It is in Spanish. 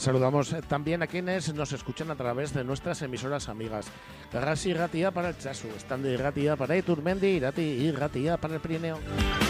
Saludamos también a quienes nos escuchan a través de nuestras emisoras amigas. Garrasi Irratia para el Chasu, Estandi Irratia para Iturmendi, Irati Irratia para el Pirineo.